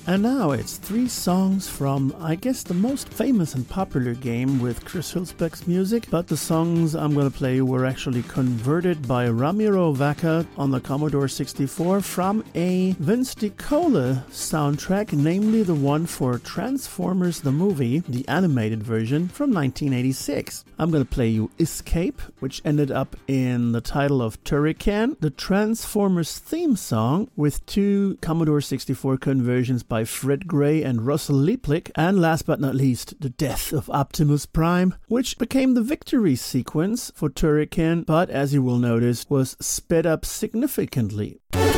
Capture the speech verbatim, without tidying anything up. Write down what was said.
And now it's three songs from, I guess, the most famous and popular game with Chris Hülsbeck's music, but the songs I'm going to play were actually converted by Ramiro Vaca on the Commodore sixty-four from a Vince DiCola soundtrack, namely the one for Transformers the movie, the animated version from nineteen eighty-six. I'm going to play you Escape, which ended up in the title of Turrican, the Transformers theme song with two Commodore sixty-four conversions by Fred Gray and Russell Lieblich, and last but not least, the death of Optimus Prime, which became the victory sequence for Turrican, but as you will notice, was sped up significantly.